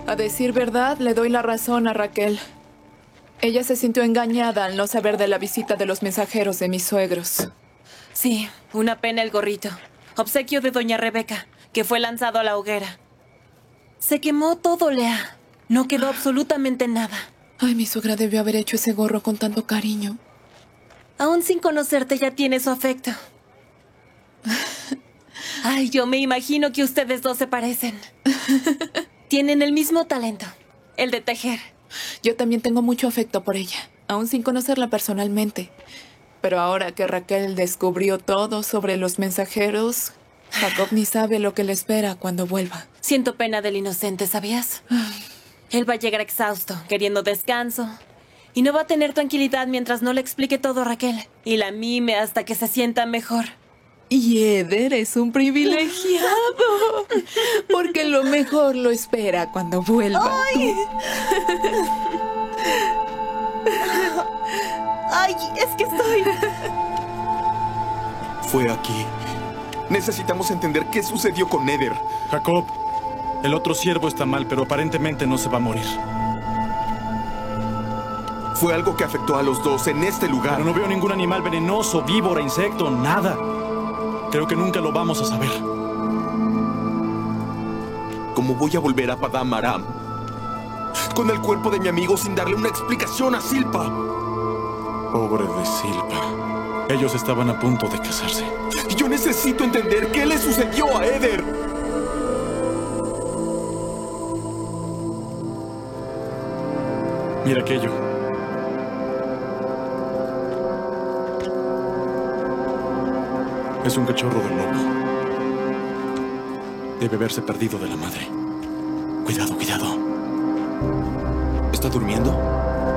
A decir verdad, le doy la razón a Raquel. Ella se sintió engañada al no saber de la visita de los mensajeros de mis suegros. Sí, una pena el gorrito. Obsequio de doña Rebeca, que fue lanzado a la hoguera. Se quemó todo, Lea. No quedó absolutamente nada. Ay, mi suegra debió haber hecho ese gorro con tanto cariño. Aún sin conocerte ya tiene su afecto. Ay, yo me imagino que ustedes dos se parecen. Tienen el mismo talento, el de tejer. Yo también tengo mucho afecto por ella, aún sin conocerla personalmente. Pero ahora que Raquel descubrió todo sobre los mensajeros, Jacob ni sabe lo que le espera cuando vuelva. Siento pena del inocente, ¿sabías? Él va a llegar exhausto, queriendo descanso. Y no va a tener tranquilidad mientras no le explique todo a Raquel. Y la mime hasta que se sienta mejor. Y Eder es un privilegiado, porque lo mejor lo espera cuando vuelva. ¡Ay! ¡Ay, es que estoy... Fue aquí. Necesitamos entender qué sucedió con Eder. Jacob, el otro ciervo está mal, pero aparentemente no se va a morir. Fue algo que afectó a los dos en este lugar. Pero no veo ningún animal venenoso, víbora, insecto, nada. Creo que nunca lo vamos a saber. ¿Cómo voy a volver a Padam Aram con el cuerpo de mi amigo sin darle una explicación a Silpa? Pobre de Silpa. Ellos estaban a punto de casarse. Yo necesito entender qué le sucedió a Eder. Mira aquello. Es un cachorro de lobo. Debe haberse perdido de la madre. Cuidado, cuidado. ¿Está durmiendo?